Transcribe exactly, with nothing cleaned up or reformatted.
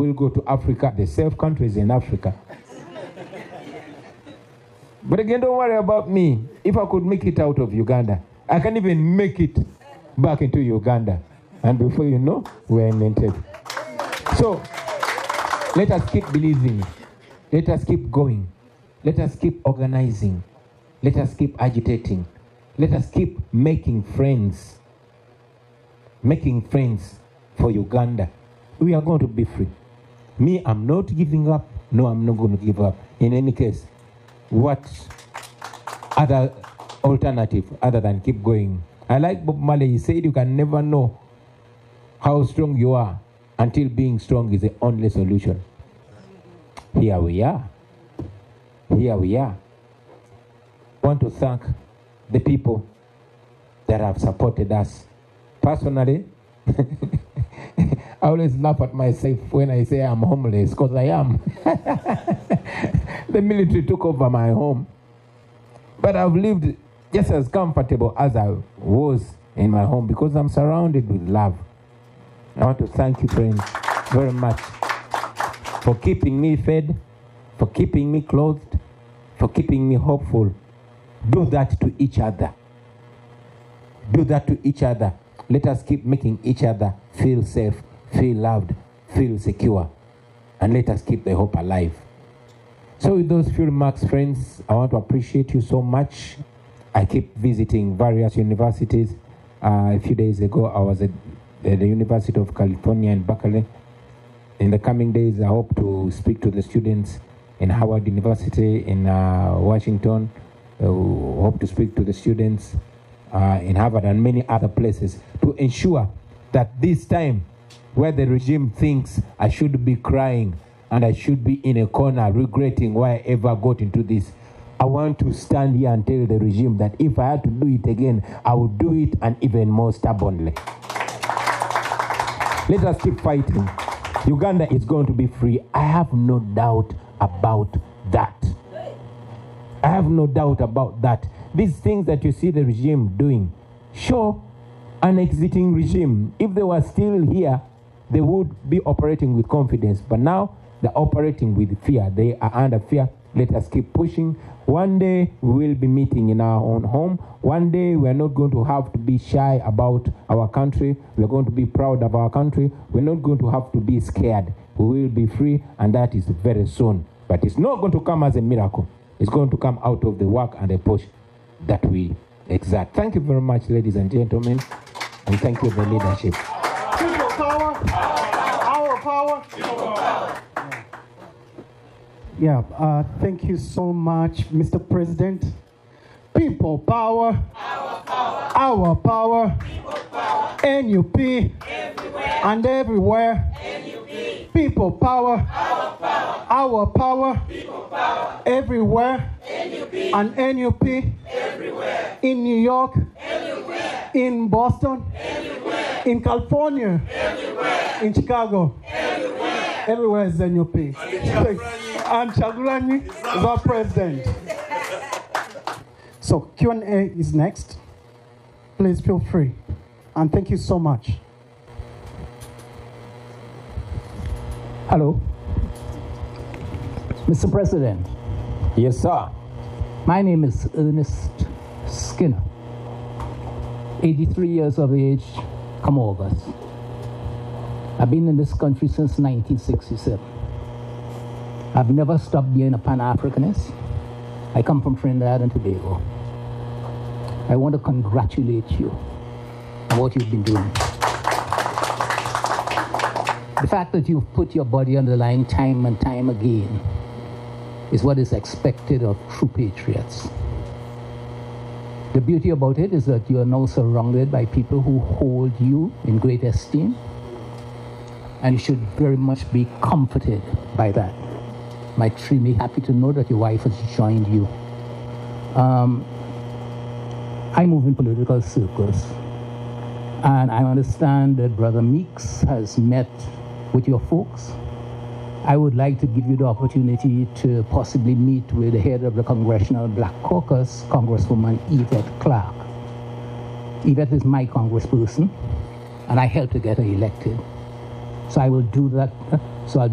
will go to Africa, the safe countries in Africa. But again, don't worry about me. If I could make it out of Uganda, I can even make it back into Uganda. And before you know, we're in Entebbe. So, let us keep believing. Let us keep going. Let us keep organizing. Let us keep agitating. Let us keep making friends. Making friends for Uganda. We are going to be free. Me, I'm not giving up. No, I'm not going to give up. In any case, what other alternative other than keep going? I like Bob Marley. He said you can never know how strong you are until being strong is the only solution. Here we are. Here we are. I want to thank the people that have supported us. Personally, I always laugh at myself when I say I'm homeless, because I am. The military took over my home. But I've lived just as comfortable as I was in my home because I'm surrounded with love. I want to thank you, friends, very much for keeping me fed, for keeping me clothed, for keeping me hopeful. Do that to each other. Do that to each other. Let us keep making each other feel safe, feel loved, feel secure. And let us keep the hope alive. So with those few remarks, friends, I want to appreciate you so much. I keep visiting various universities. Uh, a few days ago, I was at the University of California in Berkeley. In the coming days, I hope to speak to the students in Howard University in uh, Washington. I hope to speak to the students uh, in Harvard and many other places to ensure that this time, where the regime thinks I should be crying and I should be in a corner regretting why I ever got into this, I want to stand here and tell the regime that if I had to do it again, I would do it, and even more stubbornly. Let us keep fighting. Uganda is going to be free. I have no doubt about that. I have no doubt about that. These things that you see the regime doing, sure, an exiting regime, if they were still here, they would be operating with confidence. But now, they're operating with fear. They are under fear. Let us keep pushing. One day, we will be meeting in our own home. One day, we are not going to have to be shy about our country. We are going to be proud of our country. We're not going to have to be scared. We will be free, and that is very soon. But it's not going to come as a miracle. It's going to come out of the work and the push that we exert. Thank you very much, ladies and gentlemen, and thank you for the leadership. People power, our power, people power. Yeah, uh, thank you so much, Mister President. People power, our power, our power, people power, N U P, everywhere and everywhere. N U P. People power, our power, our power, people power, everywhere. N U P. And N U P, everywhere. In New York, everywhere. In Boston, everywhere. In California, everywhere. In Chicago, everywhere. Everywhere is N U P. And Kyagulanyi is our president. So Q and A is next. Please feel free. And thank you so much. Hello. Mister President. Yes, sir. My name is Ernest Skinner. eighty-three years of age, come August. I've been in this country since nineteen sixty-seven. I've never stopped being a Pan-Africanist. I come from Trinidad and Tobago. I want to congratulate you on what you've been doing. The fact that you've put your body on the line time and time again is what is expected of true patriots. The beauty about it is that you are now surrounded by people who hold you in great esteem, and you should very much be comforted by that. I'm extremely happy to know that your wife has joined you. Um, I move in political circles, and I understand that Brother Meeks has met with your folks. I would like to give you the opportunity to possibly meet with the head of the Congressional Black Caucus, Congresswoman Yvette Clarke. Yvette is my congressperson, and I helped to get her elected. So I will do that. So I'll